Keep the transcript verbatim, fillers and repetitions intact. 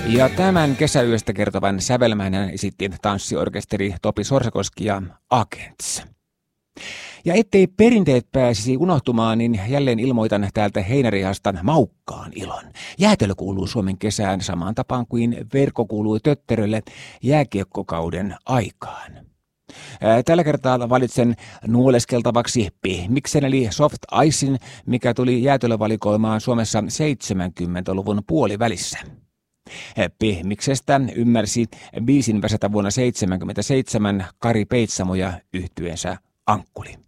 Ja tämän kesäyöstä kertovan sävelmänä esitti tanssiorkesteri Topi Sorsakoski ja Agents. Ja ettei perinteet pääsisi unohtumaan, niin jälleen ilmoitan täältä Heinärihastan maukkaan ilon. Jäätelö kuuluu Suomen kesään samaan tapaan kuin verkko kuului tötterölle jääkiekkokauden aikaan. Tällä kertaa valitsen nuoleskeltavaksi pehmiksen eli soft icein, mikä tuli jäätelövalikoimaan Suomessa seitsemänkymmentäluvun puolivälissä. Pehmiksestä ymmärsi biisin väsätä vuonna seitsemänkymmentäseitsemän Kari Peitsamo ja yhtyeensä Ankkuli.